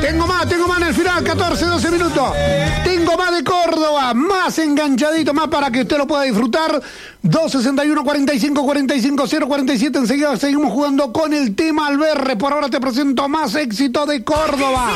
Tengo más en el final, 14, 12 minutos. Tengo más de Córdoba, más enganchadito, más para que usted lo pueda disfrutar. 261 45 45 047. Enseguida seguimos jugando con el tema Alberre. Por ahora te presento más éxito de Córdoba.